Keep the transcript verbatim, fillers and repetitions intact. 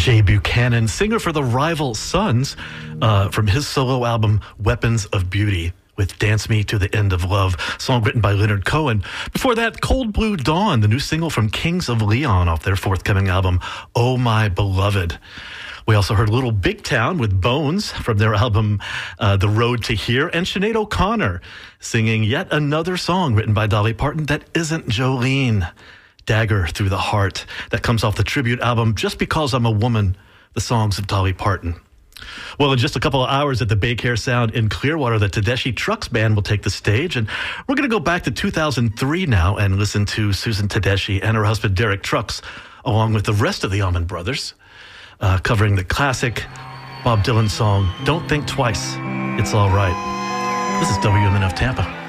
Jay Buchanan, singer for the Rival Sons, uh, from his solo album Weapons of Beauty, with Dance Me to the End of Love, song written by Leonard Cohen. Before that, Cold Blue Dawn, the new single from Kings of Leon off their forthcoming album, Oh My Beloved. We also heard Little Big Town with Bones from their album uh, The Road to Here, and Sinead O'Connor singing yet another song written by Dolly Parton that isn't Jolene, Dagger Through the Heart, that comes off the tribute album Just Because I'm a Woman, the songs of Dolly Parton. Well, in just a couple of hours at the Big Hair Sound in Clearwater, the Tedeschi Trucks Band will take the stage, and we're going to go back to two thousand three now and listen to Susan Tedeschi and her husband Derek Trucks, along with the rest of the Allman Brothers, uh, covering the classic Bob Dylan song, Don't Think Twice, It's All Right. This is W M N F Tampa.